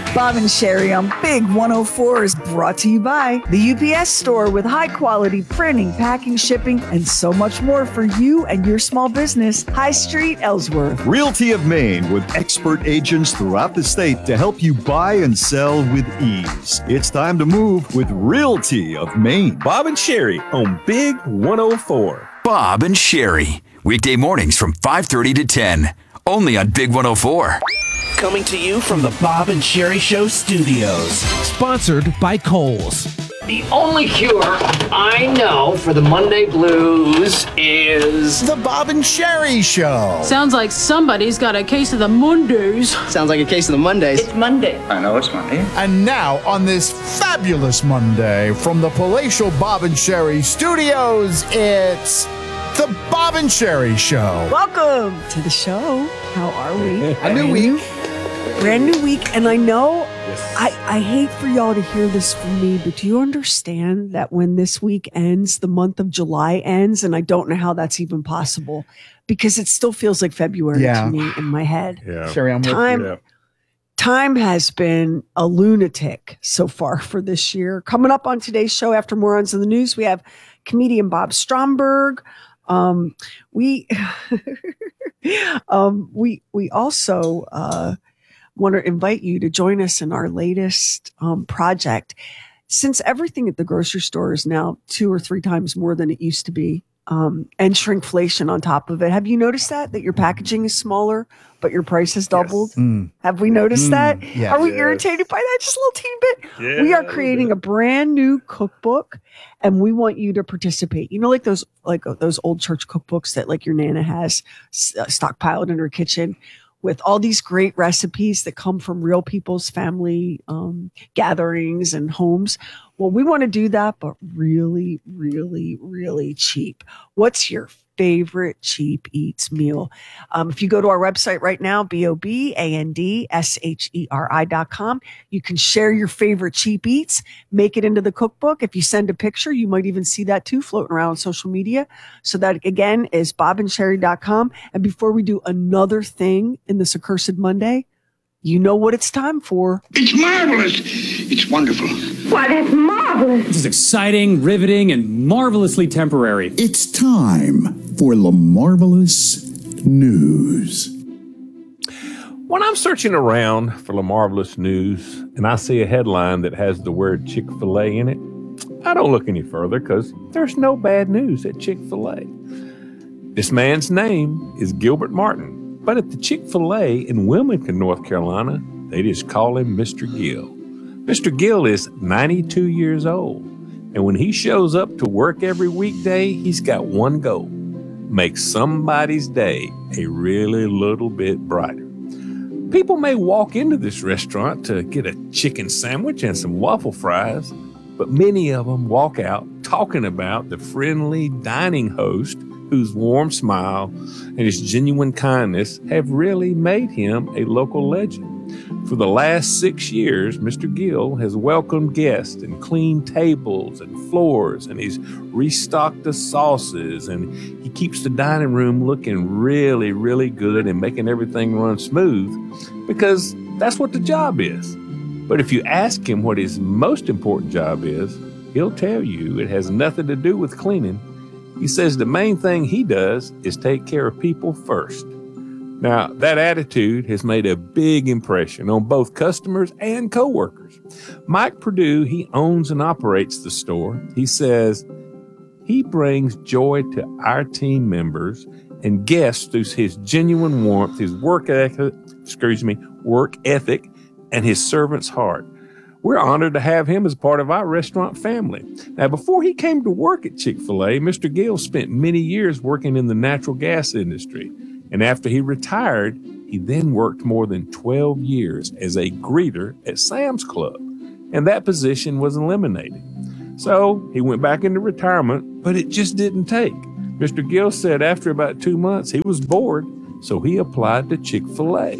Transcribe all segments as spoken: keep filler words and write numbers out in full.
Bob and Sherry on Big one oh four is brought to you by the U P S Store with high-quality printing, packing, shipping, and so much more for you and your small business. High Street, Ellsworth. Realty of Maine with expert agents throughout the state to help you buy and sell with ease. It's time to move with Realty of Maine. Bob and Sherry on Big one oh four. Bob and Sherry, weekday mornings from five thirty to ten, only on Big one oh four. Coming to you from the Bob and Sherry Show studios. Sponsored by Kohl's. The only cure I know for the Monday blues is the Bob and Sherry Show. Sounds like somebody's got a case of the Mondays. Sounds like a case of the Mondays. It's Monday. I know it's Monday. And now on this fabulous Monday from the palatial Bob and Sherry studios, it's the Bob and Sherry Show. Welcome to the show. How are we? A new week. Brand new week. And I know yes. I, I hate for y'all to hear this from me, but do you understand that when this week ends, the month of July ends, and I don't know how that's even possible because it still feels like February yeah. to me in my head. Yeah. Sherry, I'm time, with you. Time has been a lunatic so far for this year. Coming up on today's show after Morons in the News, we have comedian Bob Stromberg. Um, we, um, we, we also, uh, want to invite you to join us in our latest, um, project. Since everything at the grocery store is now two or three times more than it used to be, um, and shrinkflation on top of it. Have you noticed that, that your packaging is smaller, but your price has doubled? Yes. Mm. Have we noticed mm. that? Yes. Are we yes. irritated by that? Just a little teeny bit. Yeah, we are creating a brand new cookbook and we want you to participate. You know, like those, like those old church cookbooks that like your Nana has stockpiled in her kitchen with all these great recipes that come from real people's family um, gatherings and homes. Well, we want to do that, but really, really, really cheap. What's your favorite cheap eats meal? Um, if you go to our website right now, B O B A N D S H E R I dot com, you can share your favorite cheap eats, make it into the cookbook. If you send a picture, you might even see that too floating around on social media. So that again is bob and sherry dot com. And before we do another thing in this accursed Monday, you know what it's time for. It's marvelous. It's wonderful. Why, that's marvelous. This is exciting, riveting, and marvelously temporary. It's time for the Marvelous News. When I'm searching around for the Marvelous News and I see a headline that has the word Chick-fil-A in it, I don't look any further because there's no bad news at Chick-fil-A. This man's name is Gilbert Martin. But at the Chick-fil-A in Wilmington, North Carolina, they just call him Mister Gill. Mister Gill is ninety-two years old. And when he shows up to work every weekday, he's got one goal: make somebody's day a really little bit brighter. People may walk into this restaurant to get a chicken sandwich and some waffle fries, but many of them walk out talking about the friendly dining host whose warm smile and his genuine kindness have really made him a local legend. For the last six years, Mister Gill has welcomed guests and cleaned tables and floors, and he's restocked the sauces, and he keeps the dining room looking really, really good and making everything run smooth because that's what the job is. But if you ask him what his most important job is, he'll tell you it has nothing to do with cleaning. He says the main thing he does is take care of people first. Now, that attitude has made a big impression on both customers and coworkers. Mike Purdue, he owns and operates the store. He says he brings joy to our team members and guests through his genuine warmth, his work ethic, excuse me, work ethic, and his servant's heart. We're honored to have him as part of our restaurant family. Now, before he came to work at Chick-fil-A, Mister Gill spent many years working in the natural gas industry. And after he retired, he then worked more than twelve years as a greeter at Sam's Club. And that position was eliminated. So he went back into retirement, but it just didn't take. Mister Gill said after about two months, he was bored, so he applied to Chick-fil-A.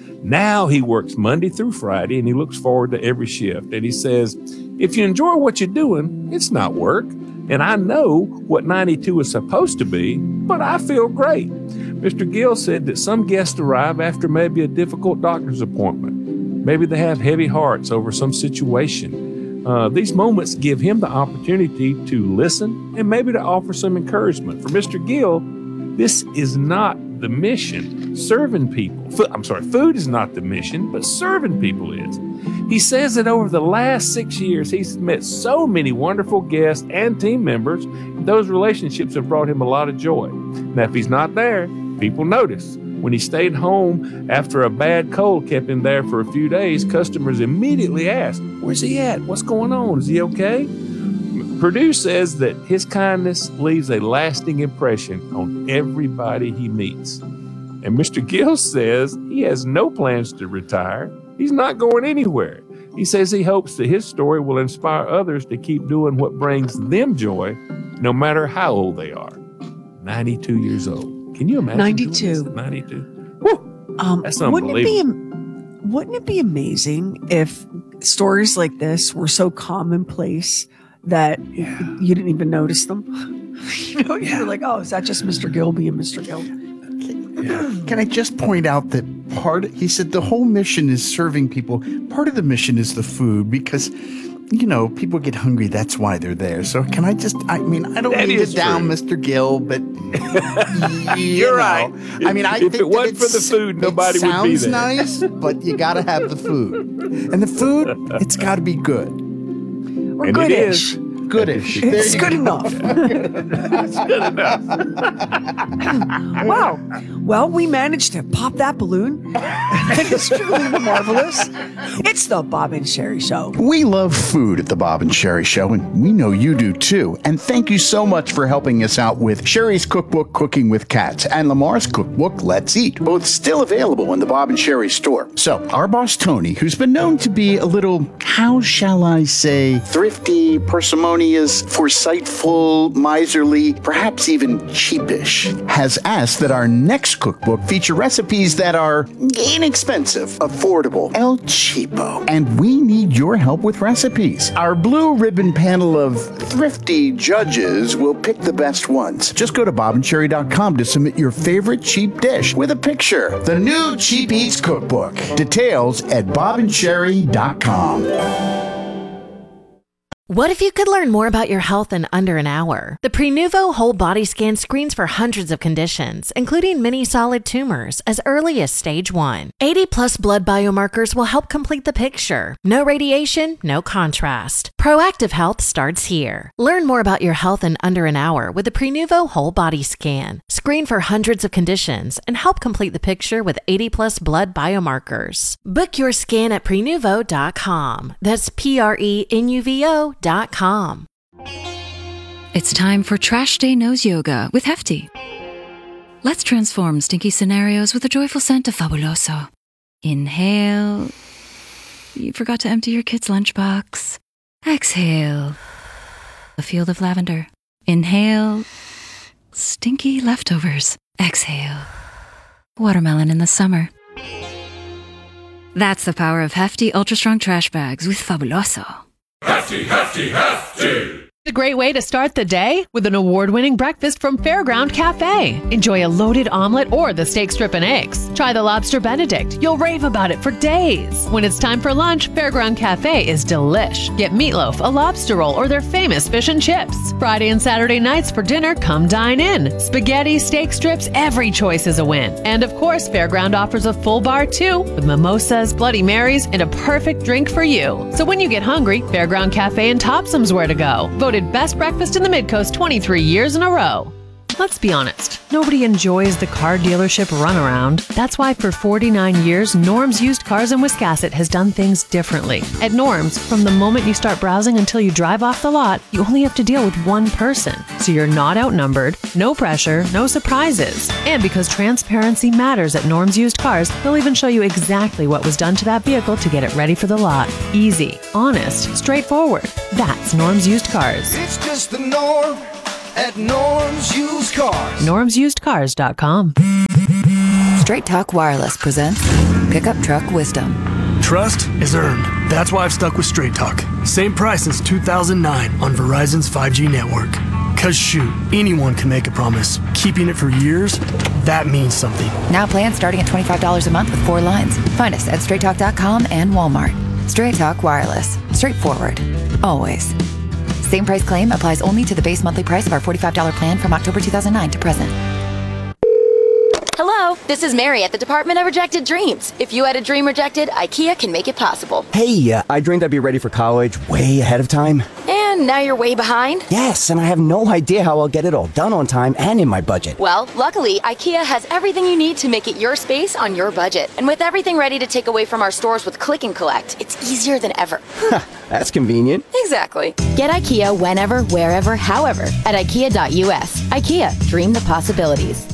Now he works Monday through Friday, and he looks forward to every shift. And he says, if you enjoy what you're doing, it's not work. And I know what ninety-two is supposed to be, but I feel great. Mister Gill said that some guests arrive after maybe a difficult doctor's appointment. Maybe they have heavy hearts over some situation. Uh, these moments give him the opportunity to listen and maybe to offer some encouragement. For Mister Gill, this is not the mission. Serving people, F- I'm sorry, food is not the mission, but serving people is. He says that over the last six years, he's met so many wonderful guests and team members. Those relationships have brought him a lot of joy. Now, if he's not there, people notice. When he stayed home after a bad cold kept him there for a few days, customers immediately asked, "Where's he at? What's going on? Is he okay?" Purdue says that his kindness leaves a lasting impression on everybody he meets. And Mister Gill says he has no plans to retire. He's not going anywhere. He says he hopes that his story will inspire others to keep doing what brings them joy, no matter how old they are. ninety-two years old. Can you imagine? ninety-two. ninety-two. Woo! Um, That's wouldn't it be unbelievable. Wouldn't it be amazing if stories like this were so commonplace that Yeah. you didn't even notice them? You know, you're like, oh, is that just Mister Gill being Mister Gill? Can I just point out that part, he said the whole mission is serving people. Part of the mission is the food because, you know, people get hungry. That's why they're there. So can I just, I mean, I don't That mean to is down true. Mister Gill, but you You're know, right. I mean, I If think it wasn't that for the it's- food, nobody it would be sounds there. nice, but you got to have the food. And the food, it's got to be good. Or And it goodish. is. Goodish. There It's you good go. enough. It's good enough. Wow. Well, we managed to pop that balloon. It's truly marvelous. It's the Bob and Sherry Show. We love food at the Bob and Sherry Show, and we know you do too. And thank you so much for helping us out with Sherry's cookbook, Cooking with Cats, and Lamar's cookbook, Let's Eat, both still available in the Bob and Sherry store. So, our boss Tony, who's been known to be a little, how shall I say, thrifty, parsimonious, foresightful, miserly, perhaps even cheapish, has asked that our next cookbook feature recipes that are inexpensive, affordable, El Cheapo. And we need your help with recipes. Our blue ribbon panel of thrifty judges will pick the best ones. Just go to bob and cherry dot com to submit your favorite cheap dish with a picture. The new Cheap Eats Cookbook. Details at bob and cherry dot com. What if you could learn more about your health in under an hour? The Prenuvo Whole Body Scan screens for hundreds of conditions, including many solid tumors, as early as stage one. eighty plus blood biomarkers will help complete the picture. No radiation, no contrast. Proactive health starts here. Learn more about your health in under an hour with the Prenuvo Whole Body Scan. Screen for hundreds of conditions and help complete the picture with eighty plus blood biomarkers. Book your scan at prenuvo dot com. That's P R E N U V O dot com. It's time for Trash Day Nose Yoga with Hefty. Let's transform stinky scenarios with a joyful scent of Fabuloso. Inhale. You forgot to empty your kid's lunchbox. Exhale. A field of lavender. Inhale. Stinky leftovers. Exhale. Watermelon in the summer. That's the power of Hefty Ultra Strong Trash Bags with Fabuloso. Hefty, hefty, hefty! A great way to start the day with an award-winning breakfast from Fairground Cafe. Enjoy a loaded omelet or the steak strip and eggs. Try the lobster Benedict. You'll rave about it for days. When it's time for lunch, Fairground Cafe is delish. Get meatloaf, a lobster roll, or their famous fish and chips. Friday and Saturday nights for dinner, come dine in. Spaghetti, steak strips, every choice is a win. And of course, Fairground offers a full bar too, with mimosas, Bloody Marys, and a perfect drink for you. So when you get hungry, Fairground Cafe and Topsum's where to go. Voted best breakfast in the Midcoast twenty-three years in a row. Let's be honest, nobody enjoys the car dealership runaround. That's why for forty-nine years, Norm's Used Cars in Wiscasset has done things differently. At Norm's, from the moment you start browsing until you drive off the lot, you only have to deal with one person. So you're not outnumbered, no pressure, no surprises. And because transparency matters at Norm's Used Cars, they'll even show you exactly what was done to that vehicle to get it ready for the lot. Easy, honest, straightforward. That's Norm's Used Cars. It's just the norm at Norm's Used Cars. norms used cars dot com. Straight Talk Wireless presents Pickup Truck Wisdom. Trust is earned. That's why I've stuck with Straight Talk. Same price since two thousand nine on Verizon's five G network. Cause shoot, anyone can make a promise. Keeping it for years, that means something. Now plans starting at twenty-five dollars a month with four lines. Find us at straight talk dot com and Walmart. Straight Talk Wireless. Straightforward. Always. Same price claim applies only to the base monthly price of our forty-five dollars plan from October two thousand nine to present. Hello, this is Mary at the Department of Rejected Dreams. If you had a dream rejected, IKEA can make it possible. Hey, uh, I dreamed I'd be ready for college way ahead of time. And now you're way behind? Yes, and I have no idea how I'll get it all done on time and in my budget. Well, luckily, IKEA has everything you need to make it your space on your budget. And with everything ready to take away from our stores with Click and Collect, it's easier than ever. That's convenient. Exactly. Get IKEA whenever, wherever, however at ikea dot U S. IKEA, dream the possibilities.